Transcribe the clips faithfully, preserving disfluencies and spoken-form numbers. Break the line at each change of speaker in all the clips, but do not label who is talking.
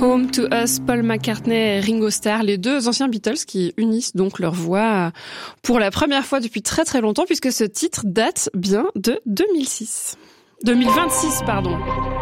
Home to Us, Paul McCartney et Ringo Starr, les deux anciens Beatles qui unissent donc leur voix pour la première fois depuis très très longtemps, puisque ce titre date bien de deux mille six. deux mille vingt-six, pardon.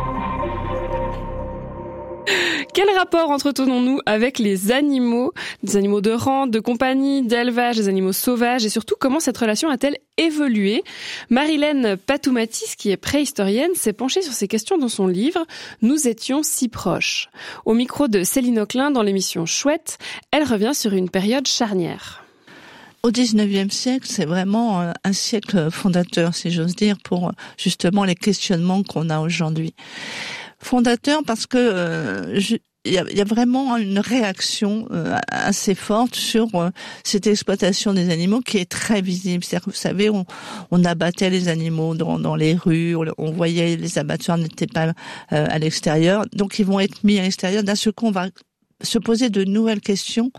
Quel rapport entretenons-nous avec les animaux, des animaux de rente, de compagnie, d'élevage, des animaux sauvages, et surtout comment cette relation a-t-elle évolué? Marilène Patou-Mathis, qui est préhistorienne, s'est penchée sur ces questions dans son livre « Nous étions si proches ». Au micro de Céline Auclin dans l'émission Chouette, elle revient sur une période charnière.
Au dix-neuvième siècle, c'est vraiment un siècle fondateur, si j'ose dire, pour justement les questionnements qu'on a aujourd'hui. Fondateur parce que euh, je, il y a, y a vraiment une réaction euh, assez forte sur euh, cette exploitation des animaux qui est très visible. C'est-à-dire que vous savez, on, on abattait les animaux dans, dans les rues, on, on voyait les abattoirs n'étaient pas euh, à l'extérieur, donc ils vont être mis à l'extérieur. D'un seul coup, on va se poser de nouvelles questions.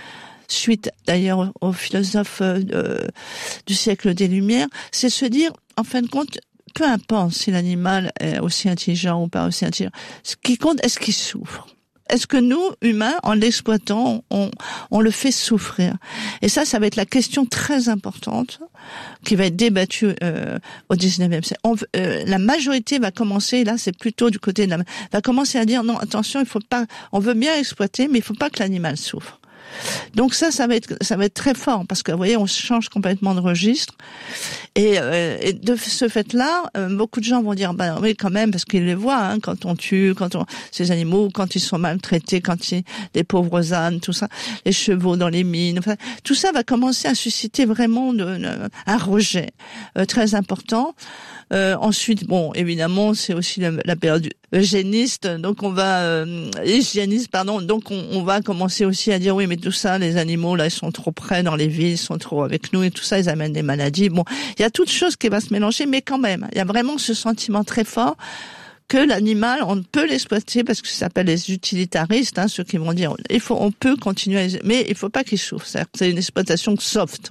Suite d'ailleurs aux philosophes euh, du siècle des Lumières, c'est se dire, en fin de compte, peu importe si l'animal est aussi intelligent ou pas aussi intelligent, ce qui compte, est-ce qu'il souffre? Est-ce que nous, humains, en l'exploitant, on, on le fait souffrir? Et ça, ça va être la question très importante qui va être débattue euh, au dix-neuvième siècle. On, euh, la majorité va commencer, là, c'est plutôt du côté de la, va commencer à dire non, attention, il faut pas, on veut bien exploiter, mais il faut pas que l'animal souffre. Donc ça, ça va être, ça va être très fort parce que vous voyez, on change complètement de registre. Et, euh, et de ce fait-là, euh, beaucoup de gens vont dire, bah oui, quand même, parce qu'ils les voient, hein, quand on tue, quand on, ces animaux, quand ils sont maltraités, quand ils, les pauvres ânes, tout ça, les chevaux dans les mines, enfin, tout ça va commencer à susciter vraiment de, de, un rejet euh, très important. Euh, ensuite, bon, évidemment, c'est aussi la, la période eugéniste, donc on va euh, hygiéniste, pardon, donc on, on va commencer aussi à dire oui, mais tout ça, les animaux là, ils sont trop près dans les villes, ils sont trop avec nous et tout ça, ils amènent des maladies. Bon, il y a toutes choses qui vont se mélanger, mais quand même, il y a vraiment ce sentiment très fort que l'animal, on peut l'exploiter parce que ça s'appelle les utilitaristes, hein, ceux qui vont dire, il faut, on peut continuer, à, mais il faut pas qu'il souffre. C'est une exploitation soft.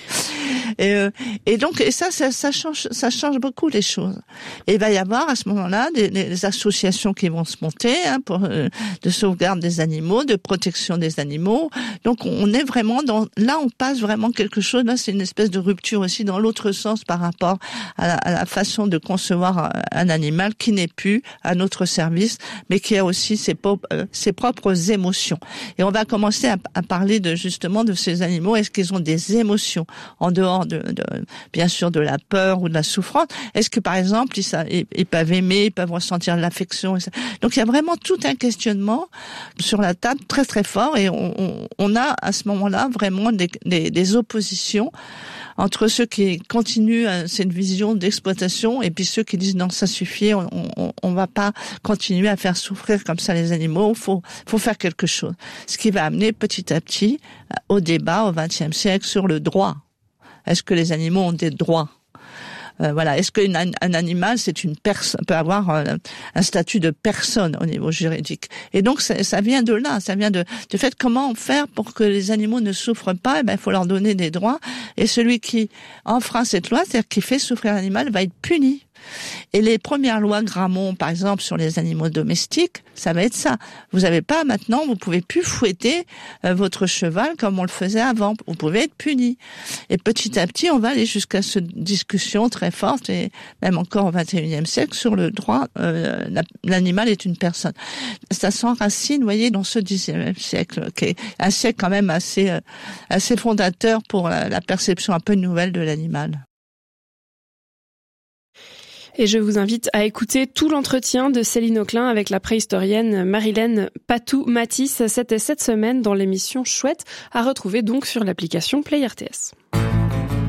et, euh, et donc, et ça, ça, ça change, ça change beaucoup les choses. Et il va y avoir à ce moment-là des, des associations qui vont se monter hein, pour euh, de sauvegarde des animaux, de protection des animaux. Donc, on est vraiment dans, là, on passe vraiment quelque chose. Là, c'est une espèce de rupture aussi dans l'autre sens par rapport à la, à la façon de concevoir un animal qui n'est plus à notre service, mais qui a aussi ses, pop- euh, ses propres émotions. Et on va commencer à, à parler de justement de ces animaux. Est-ce qu'ils ont des émotions en dehors de, de bien sûr de la peur ou de la souffrance? Est-ce que par exemple ils, ils, ils peuvent aimer, ils peuvent ressentir de l'affection? Donc il y a vraiment tout un questionnement sur la table très très fort, et on, on, on a à ce moment-là vraiment des, des, des oppositions entre ceux qui continuent cette vision d'exploitation et puis ceux qui disent non, ça suffit, on, on, on va pas continuer à faire souffrir comme ça les animaux, faut, faut faire quelque chose. Ce qui va amener petit à petit au débat au vingtième siècle sur le droit. Est-ce que les animaux ont des droits? Euh, voilà. Est-ce qu'un un animal, c'est une personne, peut avoir un, un statut de personne au niveau juridique? Et donc, ça, ça vient de là, ça vient de, de fait, comment faire pour que les animaux ne souffrent pas? Eh ben, il faut leur donner des droits. Et celui qui enfreint cette loi, c'est-à-dire qui fait souffrir l'animal, va être puni. Et les premières lois Grammont, par exemple, sur les animaux domestiques, ça va être ça. Vous n'avez pas maintenant, vous pouvez plus fouetter euh, votre cheval comme on le faisait avant. Vous pouvez être puni. Et petit à petit, on va aller jusqu'à cette discussion très forte, et même encore au vingt et unième siècle, sur le droit, euh, la, l'animal est une personne. Ça s'enracine, vous voyez, dans ce dixième siècle, qui est un siècle quand même assez, euh, assez fondateur pour la, la perception un peu nouvelle de l'animal.
Et je vous invite à écouter tout l'entretien de Céline Auclin avec la préhistorienne Marilène Patou-Mathis. C'était cette semaine dans l'émission Chouette, à retrouver donc sur l'application Play R T S.